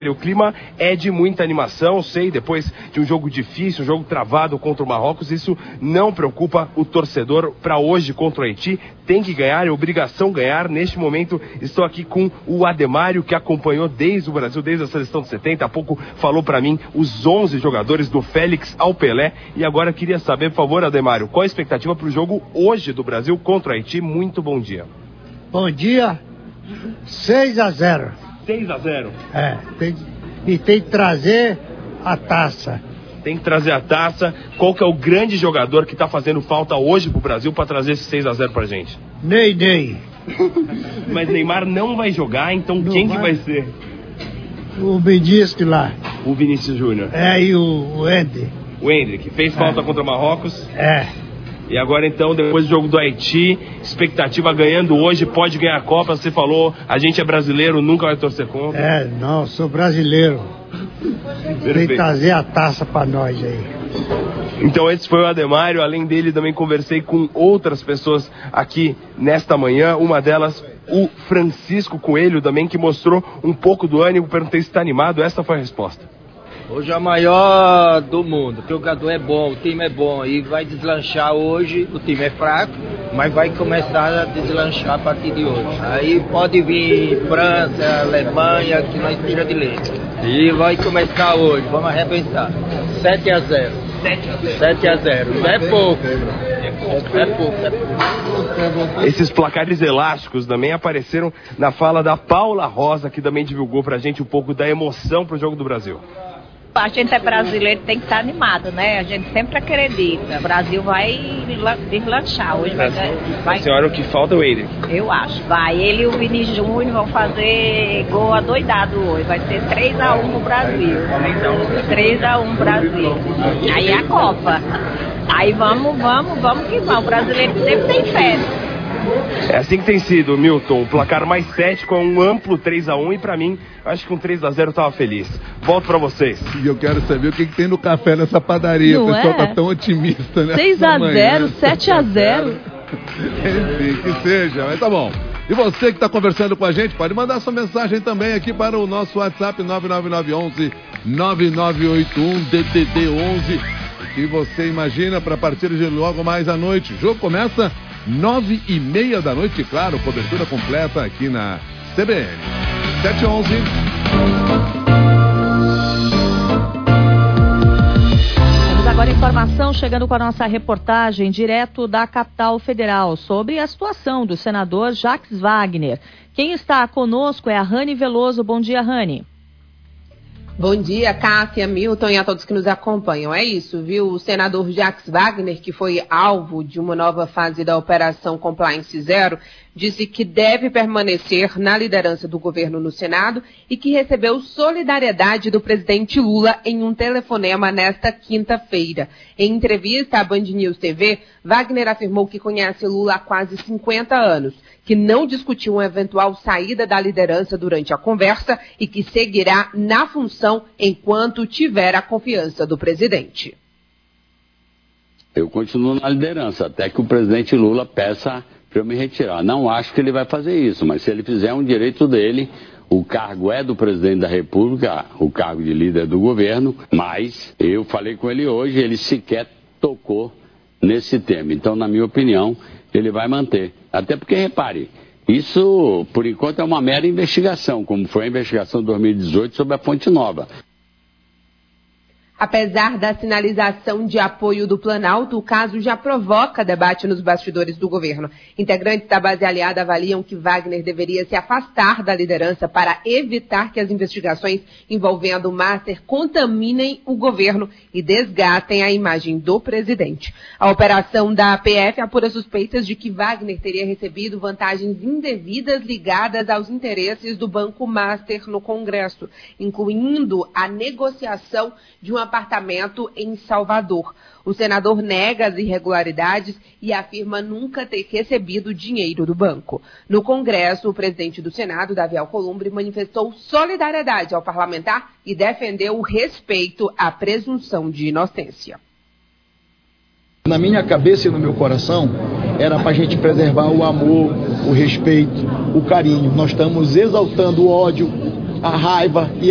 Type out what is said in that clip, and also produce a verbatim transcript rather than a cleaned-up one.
O clima é de muita animação, sei, depois de um jogo difícil, um jogo travado contra o Marrocos, isso não preocupa o torcedor para hoje contra o Haiti. Tem que ganhar, é obrigação ganhar. Neste momento estou aqui com o Ademário, que acompanhou desde o Brasil, desde a seleção de setenta. Há pouco falou para mim os onze jogadores do Félix ao Pelé. E agora queria saber, por favor, Ademário, qual a expectativa para o jogo hoje do Brasil contra o Haiti? Muito bom dia. Bom dia, seis a zero. seis a zero. É, tem, e tem que trazer a taça. Tem que trazer a taça. Qual que é o grande jogador que está fazendo falta hoje pro Brasil para trazer esse seis a zero pra gente? Ney, Ney. Mas Neymar não vai jogar, então não quem vai... que vai ser? O Vinícius lá. O Vinícius Júnior. É, e o, o Hendrick. O Hendrick, fez falta é. contra o Marrocos. É. E agora então, depois do jogo do Haiti, expectativa ganhando hoje, pode ganhar a Copa. Você falou, a gente é brasileiro, nunca vai torcer contra. É, não, sou brasileiro. Tem que trazer a taça pra nós aí. Então esse foi o Ademário. Além dele, também conversei com outras pessoas aqui nesta manhã. Uma delas, o Francisco Coelho também, que mostrou um pouco do ânimo. Perguntei se está animado, essa foi a resposta. Hoje é a maior do mundo, o jogador é bom, o time é bom e vai deslanchar hoje. O time é fraco, mas vai começar a deslanchar a partir de hoje. Aí pode vir França, Alemanha, que nós precisamos de leite. E vai começar hoje, vamos arrebentar. sete a zero. sete a zero. Não é pouco. É pouco, é pouco. Esses placares elásticos também apareceram na fala da Paula Rosa, que também divulgou pra gente um pouco da emoção pro jogo do Brasil. A gente é brasileiro, tem que estar animado, né? A gente sempre acredita. O Brasil vai deslanchar. Hoje vai, vai... A senhora, o que falta é o Hendrick? Eu acho. Vai. Ele e o Vini Júnior vão fazer gol adoidado hoje. Vai ser três a um pro Brasil. três a um Brasil. Aí é a Copa. Aí vamos, vamos, vamos que vamos. O brasileiro sempre tem fé. É assim que tem sido, Milton. O placar mais cético é um amplo três a um e pra mim, acho que um três a zero eu tava feliz. Volto pra vocês. E eu quero saber o que, que tem no café nessa padaria. Não o pessoal é? tá tão otimista, né? seis a zero, sete a zero. Enfim, que seja, mas tá bom. E você que está conversando com a gente, pode mandar sua mensagem também aqui para o nosso WhatsApp nove nove nove um um nove nove oito um D D D onze. O que você imagina para partir de logo mais à noite? O jogo começa nove e meia da noite, claro, cobertura completa aqui na C B N. sete e onze. Temos agora informação chegando com a nossa reportagem direto da capital federal sobre a situação do senador Jacques Wagner. Quem está conosco é a Rani Veloso. Bom dia, Rani. Bom dia, Cássia, Milton e a todos que nos acompanham. É isso, viu? O senador Jacques Wagner, que foi alvo de uma nova fase da Operação Compliance Zero, disse que deve permanecer na liderança do governo no Senado e que recebeu solidariedade do presidente Lula em um telefonema nesta quinta-feira. Em entrevista à Band News T V, Wagner afirmou que conhece Lula há quase cinquenta anos, que não discutiu uma eventual saída da liderança durante a conversa e que seguirá na função enquanto tiver a confiança do presidente. Eu continuo na liderança, até que o presidente Lula peça para eu me retirar. Não acho que ele vai fazer isso, mas se ele fizer, é um direito dele. O cargo é do presidente da República, o cargo de líder do governo, mas eu falei com ele hoje, ele sequer tocou nesse tema. Então, na minha opinião, ele vai manter. Até porque, repare, isso, por enquanto, é uma mera investigação, como foi a investigação de dois mil e dezoito sobre a Fonte Nova. Apesar da sinalização de apoio do Planalto, o caso já provoca debate nos bastidores do governo. Integrantes da base aliada avaliam que Wagner deveria se afastar da liderança para evitar que as investigações envolvendo o Master contaminem o governo e desgastem a imagem do presidente. A operação da A P F apura suspeitas de que Wagner teria recebido vantagens indevidas ligadas aos interesses do Banco Master no Congresso, incluindo a negociação de um apartamento em Salvador. O senador nega as irregularidades e afirma nunca ter recebido dinheiro do banco. No Congresso, o presidente do Senado, Davi Alcolumbre, manifestou solidariedade ao parlamentar e defendeu o respeito à presunção de inocência. Na minha cabeça e no meu coração, era para a gente preservar o amor, o respeito, o carinho. Nós estamos exaltando o ódio, a raiva e